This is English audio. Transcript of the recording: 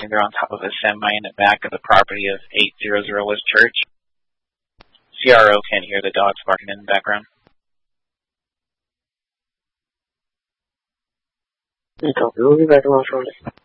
advising they're on top of a semi in the back of the property of 800 West Church. CRO can hear the dogs barking in the background. We'll be back around shortly.